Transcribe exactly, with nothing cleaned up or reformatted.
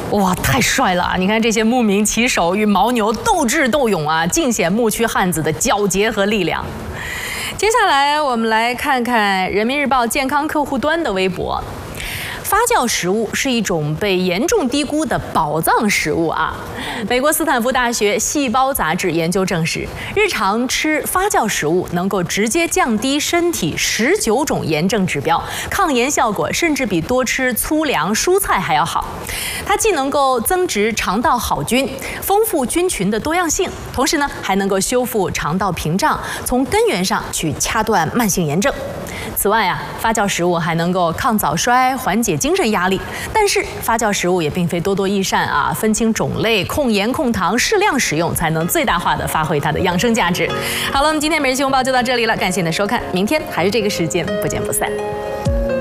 哇，太帅了！你看这些牧民骑手与牦牛斗智斗勇啊，尽显牧区汉子的皎洁和力量。接下来我们来看看人民日报健康客户端的微博。发酵食物是一种被严重低估的宝藏食物啊！美国斯坦福大学细胞杂志研究证实，日常吃发酵食物能够直接降低身体十九种炎症指标，抗炎效果甚至比多吃粗粮蔬菜还要好。它既能够增殖肠道好菌，丰富菌群的多样性，同时呢还能够修复肠道屏障，从根源上去掐断慢性炎症。此外啊，发酵食物还能够抗早衰、缓解精神压力。但是发酵食物也并非多多益善啊，分清种类、控盐控糖，适量使用，才能最大化的发挥它的养生价值。好了，我们今天每日新闻报就到这里了，感谢你的收看，明天还是这个时间，不见不散。